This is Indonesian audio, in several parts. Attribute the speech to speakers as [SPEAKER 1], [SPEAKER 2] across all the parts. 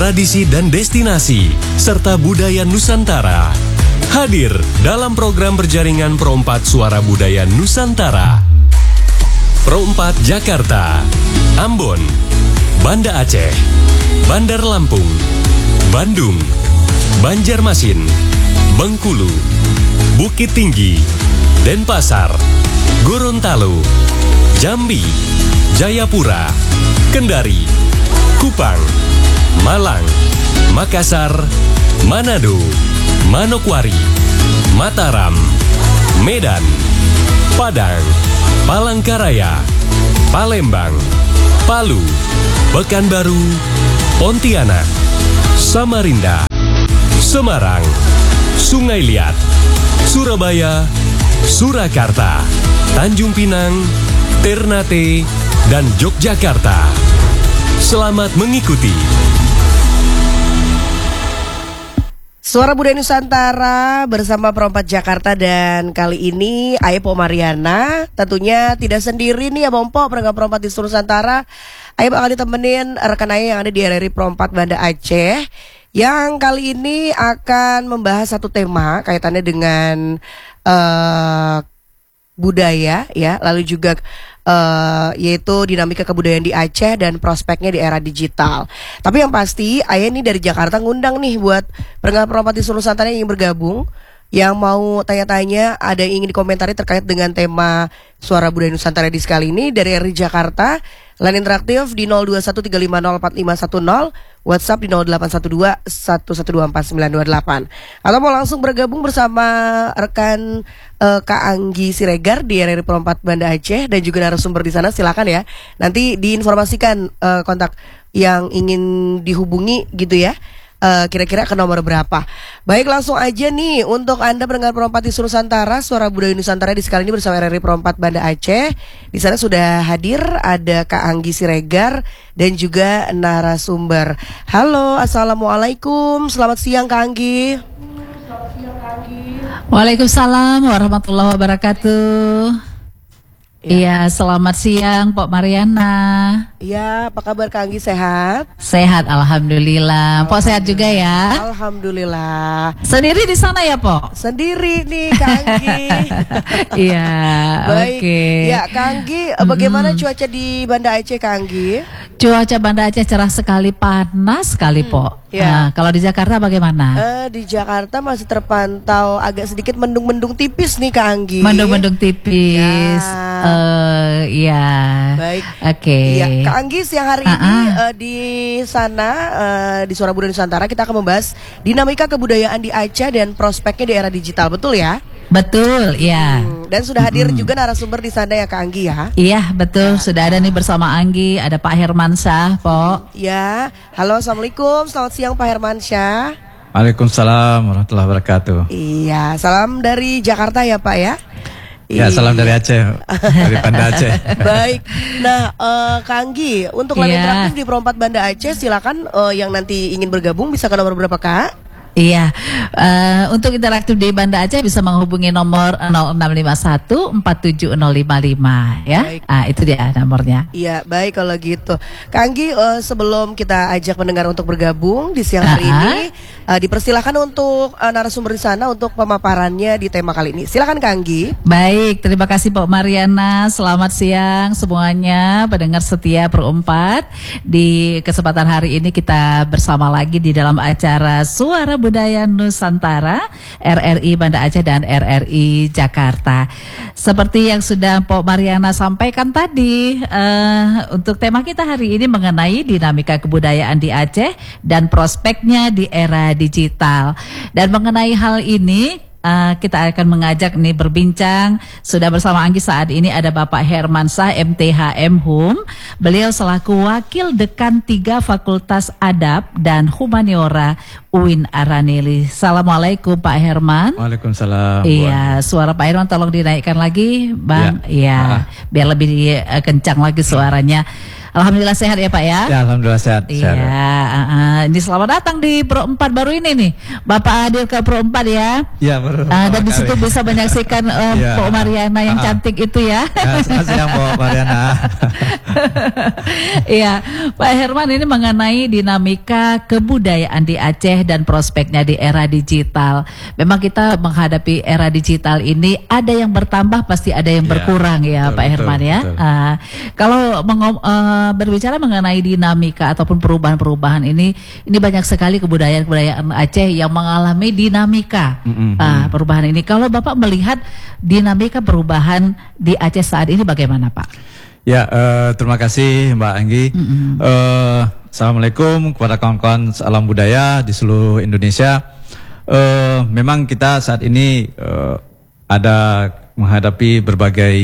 [SPEAKER 1] tradisi dan destinasi, serta budaya Nusantara. Hadir dalam program berjaringan Pro4 Suara Budaya Nusantara. Pro4 Jakarta, Ambon, Banda Aceh, Bandar Lampung, Bandung, Banjarmasin, Bengkulu, Bukit Tinggi, Denpasar, Gorontalo, Jambi, Jayapura, Kendari, Kupang, Malang, Makassar, Manado, Manokwari, Mataram, Medan, Padang, Palangkaraya, Palembang, Palu, Pekanbaru, Pontianak, Samarinda, Semarang, Sungai Liat, Surabaya, Surakarta, Tanjung Pinang, Ternate, dan Yogyakarta. Selamat mengikuti.
[SPEAKER 2] Suara Budaya Nusantara bersama Pro4 Jakarta, dan kali ini Aye Po Mariana tentunya tidak sendiri nih ya Bompo, pendengar Pro4 di seluruh Nusantara. Aye bakal ditemenin rekan Aye yang ada di RRI Pro4 Banda Aceh, yang kali ini akan membahas satu tema kaitannya dengan budaya ya, lalu juga yaitu dinamika kebudayaan di Aceh dan prospeknya di era digital. Tapi yang pasti Aye ini dari Jakarta ngundang nih buat pendengar Pro4 di seluruh Nusantara yang ingin bergabung, yang mau tanya-tanya, ada yang ingin dikomentari terkait dengan tema Suara Budaya Nusantara di sekali ini dari RRI Jakarta. Line interaktif di 0213504510, WhatsApp di 081211242928. Atau mau langsung bergabung bersama rekan Kak Anggi Siregar di RRI Pro4 Banda Aceh dan juga narasumber di sana, silakan ya. Nanti diinformasikan kontak yang ingin dihubungi gitu ya. Kira-kira ke nomor berapa. Baik, langsung aja nih untuk Anda pendengar Pro4 di seluruh Nusantara, Suara Budaya Nusantara di sekali ini bersama RRI Pro4 Banda Aceh. Di sana sudah hadir ada Kak Anggi Siregar dan juga narasumber. Halo, assalamualaikum. Selamat siang Kak Anggi.
[SPEAKER 3] Waalaikumsalam warahmatullahi wabarakatuh. Iya, selamat siang Pok Mariana.
[SPEAKER 2] Iya, apa kabar Kak Anggi, sehat?
[SPEAKER 3] Sehat, alhamdulillah. Pok sehat juga ya?
[SPEAKER 2] Alhamdulillah.
[SPEAKER 3] Sendiri di sana ya Pok?
[SPEAKER 2] Sendiri nih Kak Anggi.
[SPEAKER 3] Iya,
[SPEAKER 2] baik.
[SPEAKER 3] oke.
[SPEAKER 2] Ya Kak Anggi, bagaimana cuaca di Banda Aceh Kak Anggi?
[SPEAKER 3] Cuaca Banda Aceh cerah sekali, panas sekali Pok.
[SPEAKER 2] Ya.
[SPEAKER 3] Nah, kalau di Jakarta bagaimana?
[SPEAKER 2] Di Jakarta masih terpantau agak sedikit mendung-mendung tipis nih Kak Anggi.
[SPEAKER 3] Mendung-mendung tipis. Iya.
[SPEAKER 2] Baik.
[SPEAKER 3] Oke.
[SPEAKER 2] Iya, Kak Anggi, siang hari ini di sana di Suara Budaya Nusantara kita akan membahas dinamika kebudayaan di Aceh dan prospeknya di era digital, betul ya?
[SPEAKER 3] Betul, ya.
[SPEAKER 2] Dan sudah hadir juga narasumber di sana ya Kak Anggi ya?
[SPEAKER 3] Iya, betul. Sudah ada nih bersama Anggi, ada Pak Hermansyah, Pok.
[SPEAKER 2] Ya, halo, assalamualaikum, selamat siang Pak Hermansyah.
[SPEAKER 4] Waalaikumsalam warahmatullahi wabarakatuh.
[SPEAKER 2] Iya, salam dari Jakarta ya Pak ya?
[SPEAKER 4] Ya, salam dari Aceh, dari Banda Aceh.
[SPEAKER 2] Baik, nah Kak Anggi, untuk line interaktif di Pro4 Banda Aceh, silakan yang nanti ingin bergabung bisa ke nomor berapa Kak?
[SPEAKER 3] Iya, untuk interaktif di Banda Aceh bisa menghubungi nomor 0651 47055 ya. Itu dia nomornya.
[SPEAKER 2] Iya, baik kalau gitu. Kak Anggi, sebelum kita ajak pendengar untuk bergabung di siang hari ini, dipersilakan untuk narasumber di sana untuk pemaparannya di tema kali ini. Silakan Kak Anggi.
[SPEAKER 3] Baik, terima kasih Pak Mariana. Selamat siang semuanya pendengar setia Pro4. Di kesempatan hari ini kita bersama lagi di dalam acara Suara Budaya Nusantara, RRI Banda Aceh dan RRI Jakarta. Seperti yang sudah Pok Mariana sampaikan tadi, untuk tema kita hari ini mengenai dinamika kebudayaan di Aceh dan prospeknya di era digital. Dan mengenai hal ini, kita akan mengajak nih berbincang. Sudah bersama Anggi saat ini ada Bapak Hermansyah MTHM Hum. Beliau selaku Wakil Dekan 3 Fakultas Adab dan Humaniora UIN Aranili. Assalamualaikum Pak Herman.
[SPEAKER 4] Waalaikumsalam.
[SPEAKER 3] Iya, suara Pak Herman tolong dinaikkan lagi, Bang. Iya, biar lebih kencang lagi suaranya. Alhamdulillah sehat ya Pak ya.
[SPEAKER 4] Ya, alhamdulillah sehat.
[SPEAKER 3] Iya, ini selamat datang di Pro 4 baru ini nih. Bapak hadir ke Pro 4 ya.
[SPEAKER 4] Ya, baru.
[SPEAKER 3] Dan di situ bisa menyaksikan Mbak Mariana yang cantik itu ya.
[SPEAKER 4] Ya, selamat siang Mbak Mariana.
[SPEAKER 3] Iya, Pak Herman, ini mengenai dinamika kebudayaan di Aceh dan prospeknya di era digital. Memang kita menghadapi era digital ini ada yang bertambah pasti ada yang berkurang ya,
[SPEAKER 4] betul,
[SPEAKER 3] Pak Herman ya. Kalau berbicara mengenai dinamika ataupun perubahan-perubahan ini banyak sekali kebudayaan Aceh yang mengalami dinamika perubahan ini. Kalau Bapak melihat dinamika perubahan di Aceh saat ini bagaimana Pak?
[SPEAKER 4] Ya, terima kasih Mbak Anggi. Assalamualaikum kepada kawan-kawan alam budaya di seluruh Indonesia. Memang kita saat ini ada menghadapi berbagai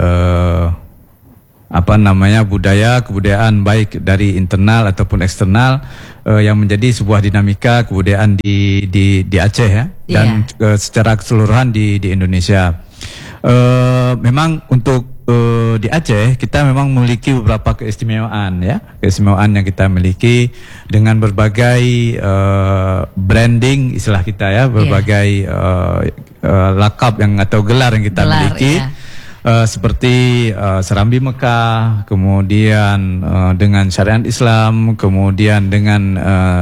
[SPEAKER 4] kebudayaan baik dari internal ataupun eksternal yang menjadi sebuah dinamika kebudayaan di Aceh ya, dan secara keseluruhan di Indonesia. Memang untuk di Aceh kita memang memiliki beberapa keistimewaan yang kita miliki dengan berbagai branding istilah kita ya, berbagai lakap atau gelar yang kita miliki. Seperti Serambi Mekah, kemudian dengan syariat Islam, kemudian dengan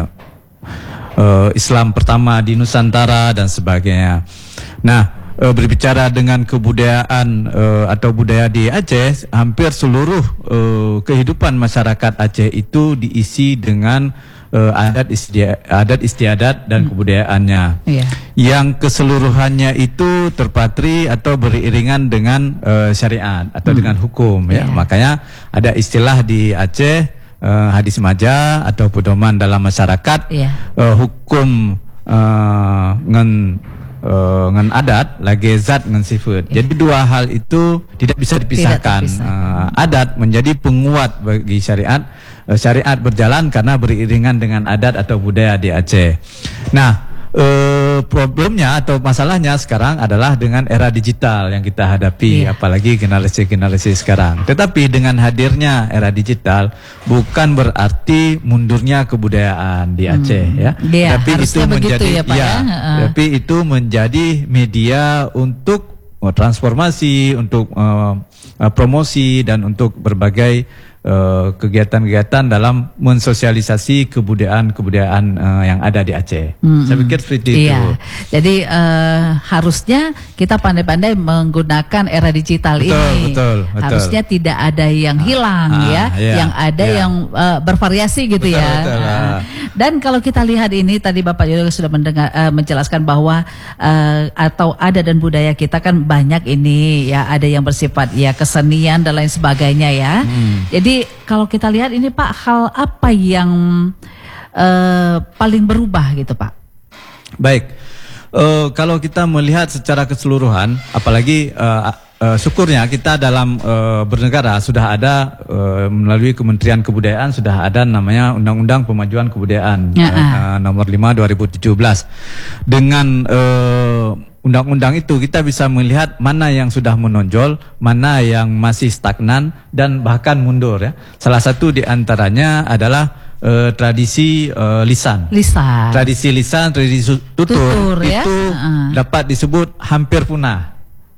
[SPEAKER 4] Islam pertama di Nusantara dan sebagainya. Nah, berbicara dengan kebudayaan atau budaya di Aceh, hampir seluruh kehidupan masyarakat Aceh itu diisi dengan adat istiadat dan kebudayaannya, yang keseluruhannya itu terpatri atau beriringan dengan syariat atau dengan hukum ya. Makanya ada istilah di Aceh, hadis maja atau pedoman dalam masyarakat, hukum ngan adat lagi zat ngan sifat. Jadi dua hal itu tidak bisa dipisahkan. Adat menjadi penguat bagi syariat. Syariat berjalan karena beriringan dengan adat atau budaya di Aceh. Nah, problemnya atau masalahnya sekarang adalah dengan era digital yang kita hadapi, apalagi generasi sekarang. Tetapi dengan hadirnya era digital bukan berarti mundurnya kebudayaan di Aceh ya. Tapi itu menjadi tapi itu menjadi media untuk transformasi, untuk promosi dan untuk berbagai kegiatan-kegiatan dalam mensosialisasi kebudayaan yang ada di Aceh. Saya pikir seperti itu.
[SPEAKER 3] Jadi harusnya kita pandai-pandai menggunakan era digital ini. Betul. Harusnya tidak ada yang hilang yang ada yang bervariasi gitu betul. Dan kalau kita lihat ini tadi Bapak juga sudah menjelaskan bahwa atau adat dan budaya kita kan banyak ini ya, ada yang bersifat ya kesenian dan lain sebagainya ya. Jadi kalau kita lihat ini Pak, hal apa yang paling berubah gitu Pak? Baik,
[SPEAKER 4] kalau kita melihat secara keseluruhan, apalagi syukurnya kita dalam bernegara sudah ada melalui Kementerian Kebudayaan sudah ada namanya Undang-Undang Pemajuan Kebudayaan nomor 5 2017. Dengan undang-undang itu kita bisa melihat mana yang sudah menonjol, mana yang masih stagnan dan bahkan mundur ya. Salah satu di antaranya adalah tradisi lisan. Tradisi lisan, tradisi tutur itu dapat disebut hampir punah.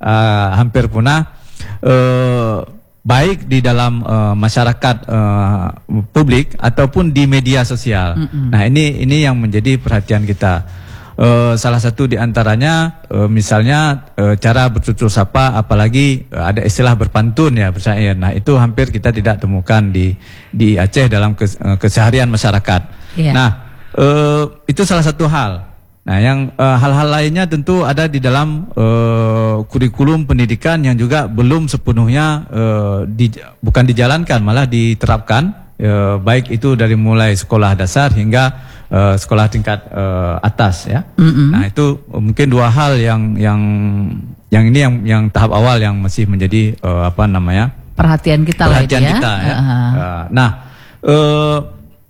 [SPEAKER 4] Baik di dalam masyarakat publik ataupun di media sosial. Nah, ini yang menjadi perhatian kita. Salah satu di antaranya misalnya cara bertutur sapa, apalagi ada istilah berpantun ya, bersyair. Nah, itu hampir kita tidak temukan di Aceh dalam keseharian masyarakat. Nah, itu salah satu hal. Nah, yang hal-hal lainnya tentu ada di dalam kurikulum pendidikan yang juga belum sepenuhnya bukan dijalankan, malah diterapkan, baik itu dari mulai sekolah dasar hingga sekolah tingkat atas ya. Nah, itu mungkin dua hal yang ini yang tahap awal yang masih menjadi
[SPEAKER 3] perhatian kita
[SPEAKER 4] ya. Nah,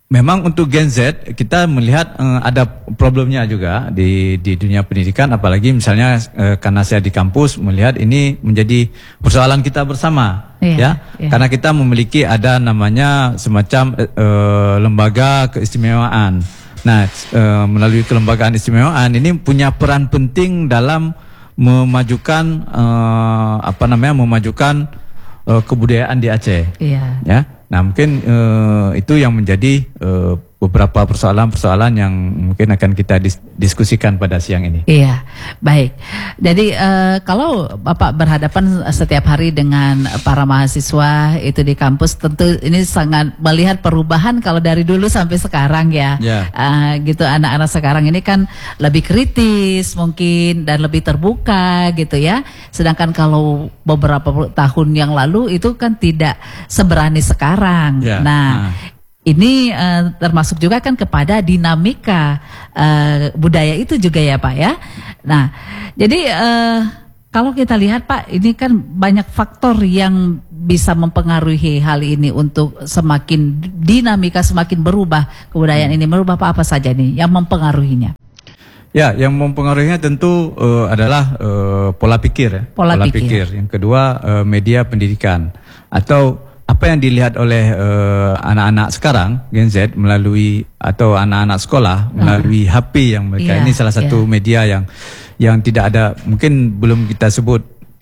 [SPEAKER 4] memang untuk Gen Z kita melihat ada problemnya juga di dunia pendidikan, apalagi misalnya karena saya di kampus melihat ini menjadi persoalan kita bersama, ya. Karena kita memiliki ada namanya semacam lembaga keistimewaan. Nah, melalui kelembagaan istimewaan ini punya peran penting dalam memajukan memajukan kebudayaan di Aceh.
[SPEAKER 3] Iya.
[SPEAKER 4] Ya. Nah, mungkin itu yang menjadi beberapa persoalan-persoalan yang mungkin akan kita diskusikan pada siang ini.
[SPEAKER 3] Iya, baik. Jadi kalau Bapak berhadapan setiap hari dengan para mahasiswa itu di kampus, tentu ini sangat melihat perubahan kalau dari dulu sampai sekarang ya. Gitu, anak-anak sekarang ini kan lebih kritis mungkin dan lebih terbuka gitu ya. Sedangkan kalau beberapa tahun yang lalu itu kan tidak seberani sekarang. Nah, ini termasuk juga kan kepada dinamika budaya itu juga ya Pak ya. Nah, jadi kalau kita lihat Pak, ini kan banyak faktor yang bisa mempengaruhi hal ini untuk semakin dinamika, semakin berubah kebudayaan ini. Merubah apa saja nih yang mempengaruhinya?
[SPEAKER 4] Ya, yang mempengaruhinya tentu adalah pola pikir.
[SPEAKER 3] Pola pikir.
[SPEAKER 4] Yang kedua media pendidikan atau apa yang dilihat oleh anak-anak sekarang Gen Z melalui atau anak-anak sekolah melalui HP yang mereka ini salah satu media yang tidak ada, mungkin belum kita sebut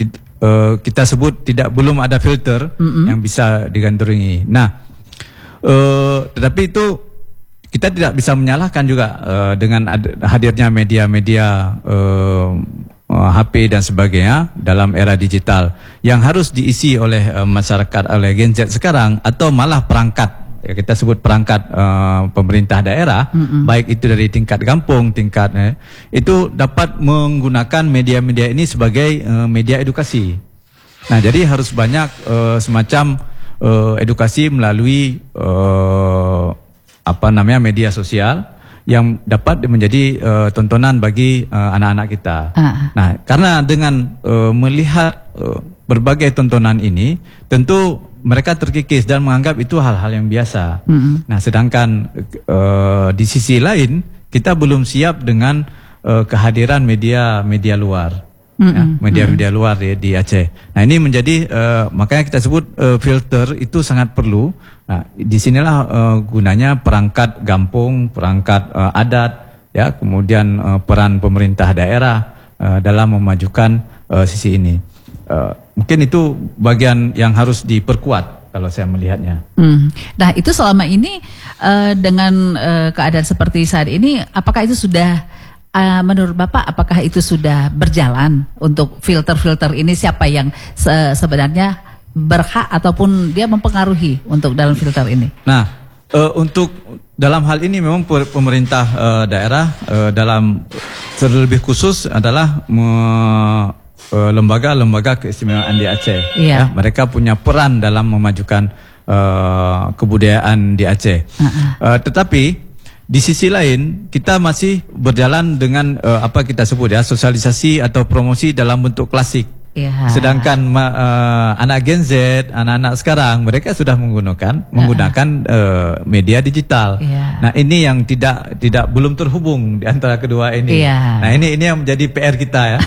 [SPEAKER 4] belum ada filter yang bisa digandrungi. Nah, tetapi itu kita tidak bisa menyalahkan juga dengan hadirnya media-media HP dan sebagainya dalam era digital yang harus diisi oleh masyarakat, oleh Gen Z sekarang, atau malah perangkat, ya kita sebut perangkat pemerintah daerah, baik itu dari tingkat kampung, itu dapat menggunakan media-media ini sebagai media edukasi. Nah, jadi harus banyak semacam edukasi melalui media sosial yang dapat menjadi tontonan bagi anak-anak kita. Nah, karena dengan melihat berbagai tontonan ini, tentu mereka terkikis dan menganggap itu hal-hal yang biasa. Nah, sedangkan di sisi lain kita belum siap dengan kehadiran media luar. Media-media luar di Aceh. Nah, ini menjadi makanya kita sebut filter itu sangat perlu. Nah, disinilah gunanya perangkat kampung, perangkat adat, ya, kemudian peran pemerintah daerah dalam memajukan sisi ini. Mungkin itu bagian yang harus diperkuat kalau saya melihatnya.
[SPEAKER 3] Nah, itu selama ini dengan keadaan seperti saat ini, apakah itu sudah menurut Bapak, apakah itu sudah berjalan untuk filter-filter ini, siapa yang sebenarnya berhak ataupun dia mempengaruhi untuk dalam filter ini? Nah,
[SPEAKER 4] untuk dalam hal ini memang pemerintah daerah dalam terlebih khusus adalah lembaga-lembaga keistimewaan di Aceh. Ya, mereka punya peran dalam memajukan kebudayaan di Aceh. Tetapi di sisi lain kita masih berjalan dengan apa kita sebut ya sosialisasi atau promosi dalam bentuk klasik. Sedangkan anak Gen Z, anak-anak sekarang mereka sudah menggunakan media digital. Nah, ini yang tidak belum terhubung di antara kedua ini. Nah, ini yang menjadi PR kita ya.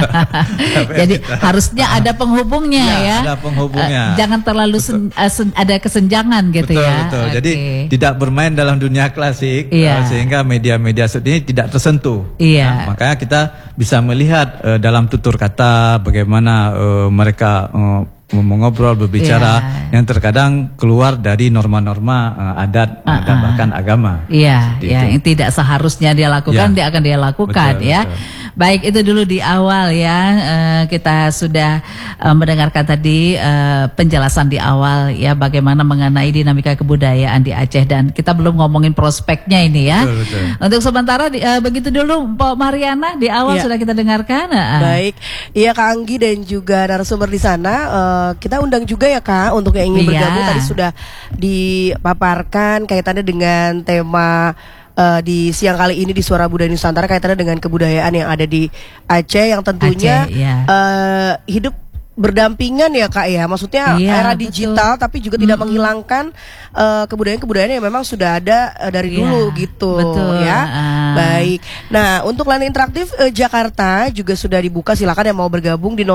[SPEAKER 3] Jadi harusnya ada penghubungnya ya.
[SPEAKER 4] Ada penghubungnya.
[SPEAKER 3] Jangan terlalu ada kesenjangan gitu ya.
[SPEAKER 4] Betul. Jadi tidak bermain dalam dunia klasik sehingga media-media seperti ini tidak tersentuh. Nah, makanya kita bisa melihat dalam tutur kata bagaimana mereka mengobrol, berbicara yang terkadang keluar dari norma-norma adat dan bahkan agama.
[SPEAKER 3] Yang tidak seharusnya dia lakukan, dia akan dia lakukan. Betul. Baik, itu dulu di awal ya. Kita sudah mendengarkan tadi penjelasan di awal ya bagaimana mengenai dinamika kebudayaan di Aceh, dan kita belum ngomongin prospeknya ini ya. Betul. Untuk sementara begitu dulu Pak Mariana di awal sudah kita dengarkan.
[SPEAKER 2] Baik, iya Kak Anggi dan juga narasumber di sana. Kita undang juga ya Kak untuk yang ingin bergabung. Tadi sudah dipaparkan kaitannya dengan tema di siang kali ini di Suara Budaya Nusantara, kaitannya dengan kebudayaan yang ada di Aceh yang tentunya hidup berdampingan ya Kak ya. Maksudnya
[SPEAKER 3] Iya,
[SPEAKER 2] era
[SPEAKER 3] betul.
[SPEAKER 2] digital tapi juga tidak menghilangkan kebudayaan-kebudayaan yang memang sudah ada dari
[SPEAKER 3] Iya,
[SPEAKER 2] dulu gitu
[SPEAKER 3] betul.
[SPEAKER 2] ya.
[SPEAKER 3] Ah.
[SPEAKER 2] Baik. Nah, untuk layanan interaktif Jakarta juga sudah dibuka. Silakan yang mau bergabung di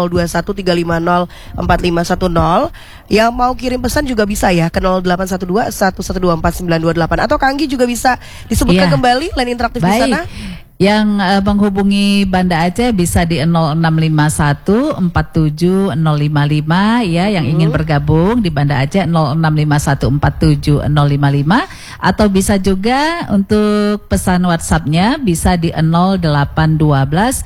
[SPEAKER 2] 0213504510. Yang mau kirim pesan juga bisa ya ke 081211249228 atau Kak Anggi juga bisa disebutkan
[SPEAKER 3] Iya.
[SPEAKER 2] kembali layanan interaktif di
[SPEAKER 3] Baik.
[SPEAKER 2] sana.
[SPEAKER 3] Yang menghubungi Banda Aceh bisa di 0651 47 055 ya, yang ingin bergabung di Banda Aceh 0651 47 055, atau bisa juga untuk pesan WhatsApp-nya bisa di 0812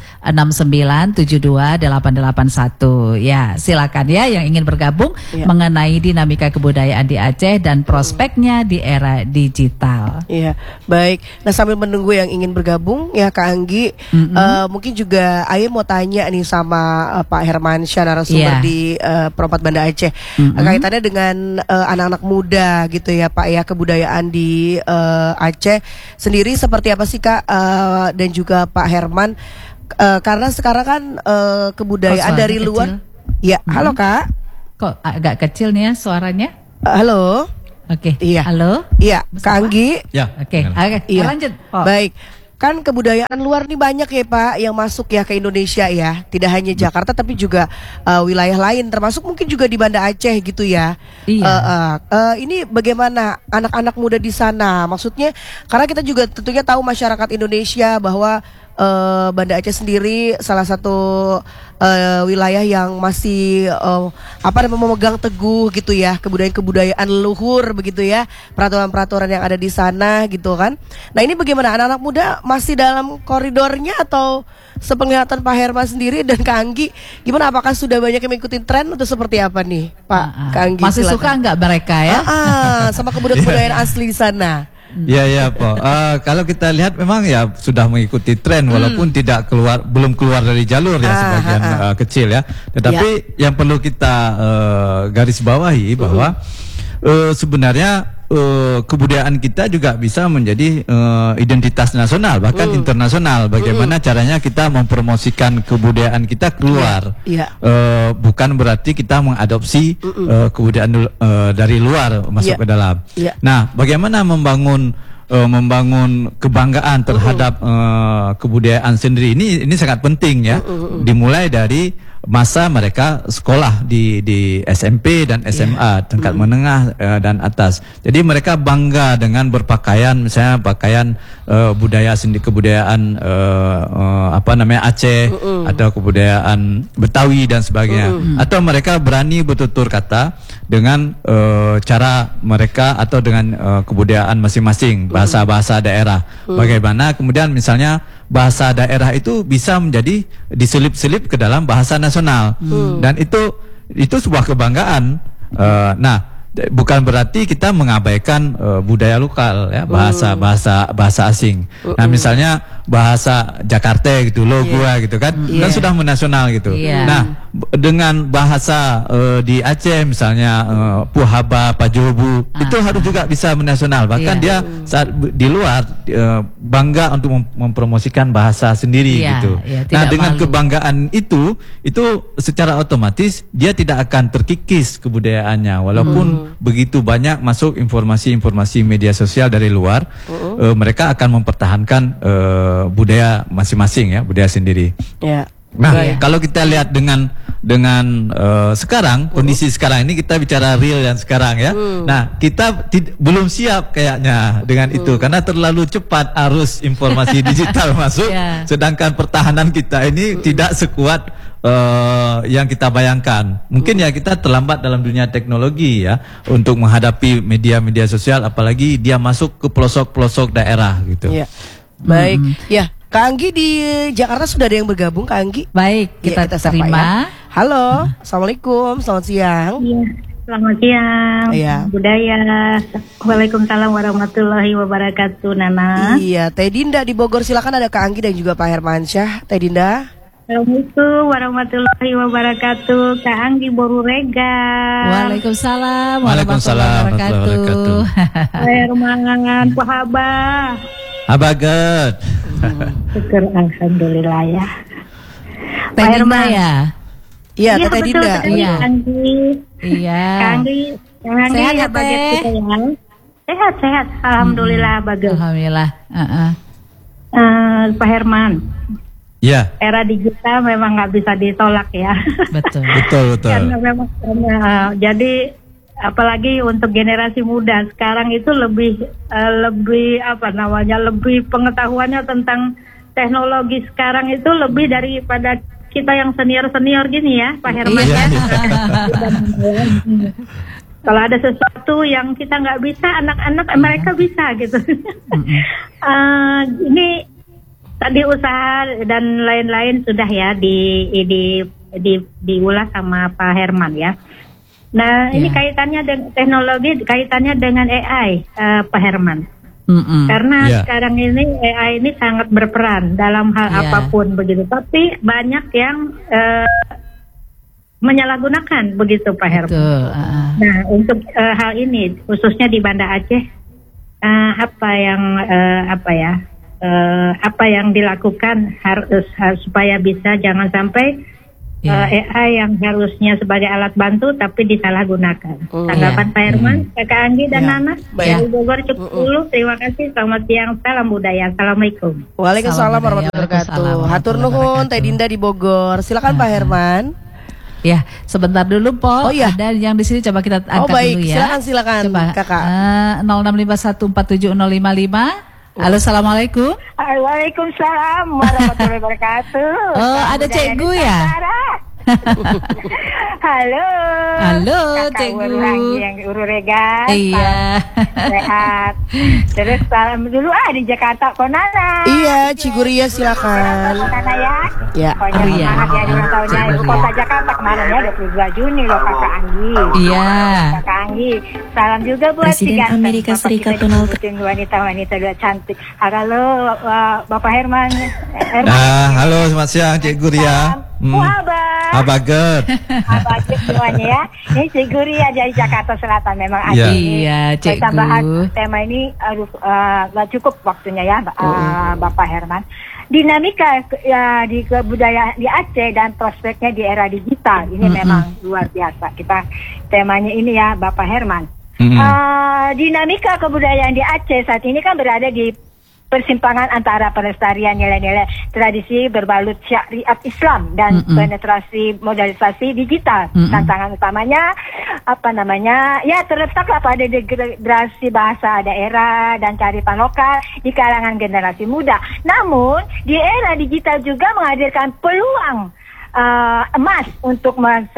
[SPEAKER 3] 6972 881. Ya, silakan ya yang ingin bergabung
[SPEAKER 2] Ya.
[SPEAKER 3] mengenai dinamika kebudayaan di Aceh dan prospeknya di era digital.
[SPEAKER 2] Iya, baik. Nah, sambil menunggu yang ingin bergabung ya Kak Anggi, mungkin juga Aye mau tanya nih sama Pak Hermansyah, narasumber
[SPEAKER 3] Iya.
[SPEAKER 2] di Perompat Banda Aceh, kaitannya dengan anak-anak muda gitu ya Pak ya, kebudayaan di Aceh sendiri seperti apa sih Kak, dan juga Pak Herman, karena sekarang kan kebudayaan
[SPEAKER 3] suaranya
[SPEAKER 2] dari luar.
[SPEAKER 3] kecil.
[SPEAKER 2] Ya, halo Kak.
[SPEAKER 3] Kok agak kecil nih ya suaranya?
[SPEAKER 2] Halo.
[SPEAKER 3] Oke.
[SPEAKER 2] Iya.
[SPEAKER 3] Halo.
[SPEAKER 2] Iya, Kak Anggi.
[SPEAKER 4] Ya.
[SPEAKER 3] Oke. Oke.
[SPEAKER 2] Iya.
[SPEAKER 3] Lanjut. Oh.
[SPEAKER 2] Baik. Kan kebudayaan luar nih banyak ya Pak yang masuk ya ke Indonesia ya. Tidak hanya Jakarta tapi juga wilayah lain, termasuk mungkin juga di Banda Aceh gitu ya.
[SPEAKER 3] Iya.
[SPEAKER 2] Ini bagaimana anak-anak muda di sana? Maksudnya karena kita juga tentunya tahu masyarakat Indonesia bahwa Banda Aceh sendiri salah satu wilayah yang masih memegang teguh gitu ya kebudayaan leluhur begitu ya, peraturan-peraturan yang ada di sana gitu kan. Nah, ini bagaimana anak-anak muda masih dalam koridornya atau sepenglihatan Pak Herman sendiri dan Kak Anggi gimana, apakah sudah banyak yang mengikuti tren atau seperti apa nih Pak Kak Anggi?
[SPEAKER 3] Masih
[SPEAKER 2] silakan.
[SPEAKER 3] suka nggak mereka ya?
[SPEAKER 2] Sama kebudayaan asli di sana.
[SPEAKER 4] Ya Po. Kalau kita lihat memang ya sudah mengikuti tren walaupun belum keluar dari jalur ya sebagian kecil ya. Tetapi yang perlu kita garis bawahi bahwa sebenarnya kebudayaan kita juga bisa menjadi identitas nasional bahkan internasional. Bagaimana caranya kita mempromosikan kebudayaan kita keluar?
[SPEAKER 2] Iya.
[SPEAKER 4] Bukan berarti kita mengadopsi kebudayaan dari luar masuk ke dalam.
[SPEAKER 2] Iya.
[SPEAKER 4] Nah, bagaimana membangun kebanggaan terhadap kebudayaan sendiri ini sangat penting ya. Dimulai dari masa mereka sekolah di SMP dan SMA, tingkat menengah dan atas. Jadi mereka bangga dengan berpakaian, misalnya pakaian budaya sendiri, kebudayaan Aceh atau kebudayaan Betawi dan sebagainya. Atau mereka berani bertutur kata dengan cara mereka atau dengan kebudayaan masing-masing, bahasa-bahasa daerah. Bagaimana kemudian misalnya bahasa daerah itu bisa menjadi diselip-selip ke dalam bahasa nasional, dan itu sebuah kebanggaan. Bukan berarti kita mengabaikan budaya lokal ya, bahasa asing. Nah, misalnya bahasa Jakarta gitu, lo gua gitu kan sudah menasional gitu. Nah, dengan bahasa di Aceh misalnya Puhaba, Pajobu itu harus juga bisa menasional. Bahkan dia saat di luar bangga untuk mempromosikan bahasa sendiri gitu. Nah, dengan kebanggaan itu secara otomatis dia tidak akan terkikis kebudayaannya walaupun begitu banyak masuk informasi-informasi media sosial dari luar. Mereka akan mempertahankan budaya masing-masing ya, budaya sendiri.
[SPEAKER 2] Ya.
[SPEAKER 4] Nah, kalau kita lihat dengan sekarang, kondisi sekarang ini, kita bicara real yang sekarang ya. Nah, kita belum siap kayaknya dengan itu karena terlalu cepat arus informasi digital masuk, sedangkan pertahanan kita ini tidak sekuat yang kita bayangkan. Mungkin ya kita terlambat dalam dunia teknologi ya untuk menghadapi media-media sosial, apalagi dia masuk ke pelosok-pelosok daerah gitu.
[SPEAKER 2] Ya. Baik. Ya, Kak Anggi di Jakarta sudah ada yang bergabung, Kak Anggi?
[SPEAKER 3] Baik, kita
[SPEAKER 2] sapa
[SPEAKER 3] terima.
[SPEAKER 2] ya. Halo, Assalamualaikum, selamat siang.
[SPEAKER 5] Iya, selamat siang.
[SPEAKER 2] Iya.
[SPEAKER 5] Budaya. Waalaikumsalam warahmatullahi wabarakatuh, Nana.
[SPEAKER 2] Iya, Teh Dinda di Bogor, silakan, ada Kak Anggi dan juga Pak Hermansyah. Teh Dinda.
[SPEAKER 5] Assalamualaikum warahmatullahi wabarakatuh. Kak Anggi Borurega.
[SPEAKER 3] Waalaikumsalam
[SPEAKER 4] Waalaikumsalam warahmatullahi wabarakatuh.
[SPEAKER 5] Herman, Pahaba.
[SPEAKER 4] Abaget.
[SPEAKER 5] Syukur, alhamdulillah ya.
[SPEAKER 3] Teh Dinda ya.
[SPEAKER 2] Iya, Teteh
[SPEAKER 5] betul
[SPEAKER 2] Dinda.
[SPEAKER 5] sekali,
[SPEAKER 3] Iya.
[SPEAKER 5] Kak Anggi.
[SPEAKER 3] Iya.
[SPEAKER 5] Kak Anggi,
[SPEAKER 3] Sehat ya,
[SPEAKER 5] baget
[SPEAKER 3] Teh?
[SPEAKER 5] kita ya. Sehat. Alhamdulillah bagus.
[SPEAKER 3] Alhamdulillah.
[SPEAKER 5] Pak Herman,
[SPEAKER 4] Ya,
[SPEAKER 5] era digital memang nggak bisa ditolak ya.
[SPEAKER 3] Betul.
[SPEAKER 4] betul.
[SPEAKER 5] Karena memang jadi apalagi untuk generasi muda sekarang itu lebih lebih pengetahuannya tentang teknologi sekarang itu lebih daripada kita yang senior gini ya, Pak Herman
[SPEAKER 3] Iya.
[SPEAKER 5] ya. Kalau ada sesuatu yang kita nggak bisa, anak-anak mereka bisa gitu. Ini tadi usaha dan lain-lain sudah ya diulas sama Pak Herman ya. Nah, ini kaitannya dengan teknologi, kaitannya dengan AI, Pak Herman. Karena
[SPEAKER 4] Ya.
[SPEAKER 5] sekarang ini AI ini sangat berperan dalam hal
[SPEAKER 3] Ya.
[SPEAKER 5] apapun begitu. Tapi banyak yang menyalahgunakan begitu, Pak Herman.
[SPEAKER 3] Betul.
[SPEAKER 5] Nah, untuk hal ini khususnya di Banda Aceh, apa yang dilakukan harus supaya bisa jangan sampai AI yang harusnya sebagai alat bantu tapi disalahgunakan. Tanggapan Pak Herman, Kakak Anggi dan Nana dari Bogor cukup dulu. Terima kasih. Selamat siang. Salam budaya. Assalamualaikum.
[SPEAKER 2] Waalaikumsalam
[SPEAKER 3] Salam
[SPEAKER 2] warahmatullahi
[SPEAKER 3] budaya.
[SPEAKER 2] wabarakatuh.
[SPEAKER 3] Waalaikumsalam
[SPEAKER 2] Hatur nuhun
[SPEAKER 3] warahmatullahi
[SPEAKER 2] Teh Dinda di Bogor. Silakan Pak Herman.
[SPEAKER 3] Ya, sebentar dulu Po.
[SPEAKER 2] Oh, iya.
[SPEAKER 3] Ada yang di sini coba kita angkat
[SPEAKER 2] Baik,
[SPEAKER 3] dulu ya.
[SPEAKER 2] silakan
[SPEAKER 3] Coba,
[SPEAKER 2] Kakak.
[SPEAKER 3] 0651471055. Halo, assalamualaikum.
[SPEAKER 5] Waalaikumsalam warahmatullahi wabarakatuh.
[SPEAKER 3] Oh, ada Cikgu ya?
[SPEAKER 5] Halo.
[SPEAKER 3] Halo,
[SPEAKER 5] Kakak
[SPEAKER 3] Cikgu.
[SPEAKER 5] Uru Anggi yang Uru Regan.
[SPEAKER 3] Iya.
[SPEAKER 5] Sehat. Terus salam dulu di Jakarta Konana.
[SPEAKER 2] Iya, Ciguria silakan.
[SPEAKER 5] Konana ya.
[SPEAKER 2] Ya.
[SPEAKER 5] Pokoknya
[SPEAKER 3] Iya.
[SPEAKER 5] semangat ya di ulang tahunnya Ibu Kota Jakarta kemarin ya 22 Juni loh Kakak Anggi.
[SPEAKER 3] Iya.
[SPEAKER 5] Kakak Anggi. Salam juga buat
[SPEAKER 6] Presiden
[SPEAKER 5] si ganteng
[SPEAKER 6] Amerika
[SPEAKER 5] Bapak
[SPEAKER 6] Serikat
[SPEAKER 5] kita
[SPEAKER 6] Donald
[SPEAKER 5] disebutin wanita-wanita dua cantik. Halo Bapak Herman.
[SPEAKER 4] Halo, selamat siang Cikgu Ria. Abaget.
[SPEAKER 5] Abaget semuanya ya. Ini Cikgu Ria dari Jakarta Selatan memang
[SPEAKER 4] Iya.
[SPEAKER 5] ada.
[SPEAKER 3] Iya,
[SPEAKER 5] Kita
[SPEAKER 3] Cikgu.
[SPEAKER 5] bahas tema ini gak cukup waktunya ya Bapak Herman. Dinamika di kebudayaan di Aceh dan prospeknya di era digital ini memang luar biasa. Kita temanya ini ya Bapak Herman. Dinamika kebudayaan di Aceh saat ini kan berada di persimpangan antara pelestarian nilai-nilai tradisi berbalut syariat Islam dan penetrasi modernisasi digital. Tantangan utamanya terletaklah pada degradasi bahasa daerah dan kearifan lokal di kalangan generasi muda. Namun di era digital juga menghadirkan peluang emas untuk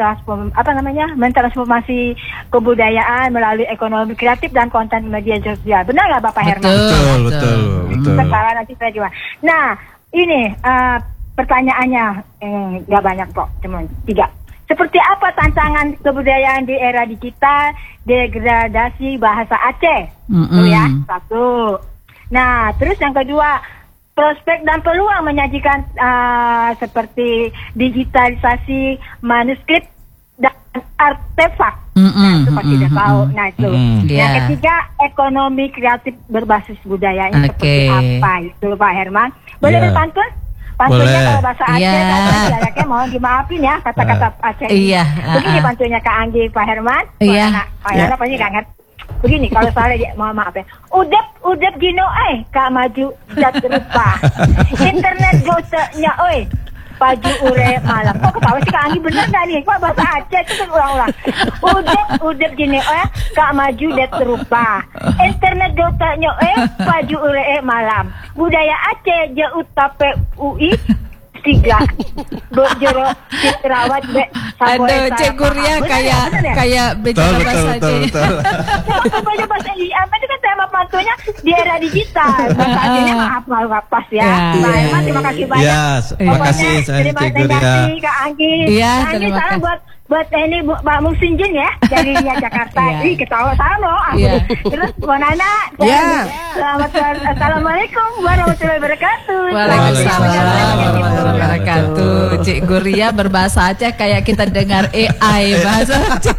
[SPEAKER 5] mentransformasi kebudayaan melalui ekonomi kreatif dan konten media sosial. Benar nggak Bapak Herman?
[SPEAKER 4] Betul.
[SPEAKER 5] Salah nanti saya juga. Nah, ini pertanyaannya nggak banyak kok, cuma 3. Seperti apa tantangan kebudayaan di era digital, degradasi bahasa Aceh? Itu ya, 1. Nah, terus yang kedua, prospek dan peluang menyajikan seperti digitalisasi manuskrip dan artefak. Itu pasti sudah tahu. Nah itu. Yang ketiga, ekonomi kreatif berbasis budaya. Ini seperti apa itu Pak Herman? Boleh berpantun? Pantunnya
[SPEAKER 4] Boleh.
[SPEAKER 5] kalau bahasa Aceh dialeknya mohon dimaafin ya kata-kata Aceh. Begini pantunnya Kak Anggi Pak Herman. Pak Herman pasti nggak ngerti. Begini kalau salah dia mohon maaf ya. Udep gino Kak maju dat rupa. Internet gotenya paju ure malam. Kok ketawa sih Kak Anggi bener gak nih? Kok bahasa Aceh itu kan ulang-ulang. Udep gini Kak maju dat rupa. Internet gotenya paju ure malam. Budaya Aceh jaut tape UI 3 Bojoro Citrawat
[SPEAKER 3] Aduh, Cikgu Ria kayak bicara bahasa Aceh.
[SPEAKER 5] Banyak bahasa apa itu kan tema pantunya di era digital. Bahasa Acehnya maaf pas ya. Pak Herman terima kasih banyak.
[SPEAKER 4] Ya, terima kasih
[SPEAKER 5] Terima
[SPEAKER 4] Cikgu Ria.
[SPEAKER 5] kasih Kak Anggi.
[SPEAKER 3] Iya,
[SPEAKER 5] Kak Anggi
[SPEAKER 3] terima
[SPEAKER 5] salam
[SPEAKER 3] kasih.
[SPEAKER 5] buat ini Mbak Musin Jun ya dari Jakarta.
[SPEAKER 3] Iya.
[SPEAKER 5] Ih ketawa salam loh.
[SPEAKER 3] Iya.
[SPEAKER 5] Terus Bu Nana.
[SPEAKER 2] Iya.
[SPEAKER 5] Assalamualaikum warahmatullahi wabarakatuh.
[SPEAKER 3] Waalaikumsalam warahmatullahi wabarakatuh. Cikgu Ria berbahasa Aceh kayak kita dengar AI bahasa Aceh.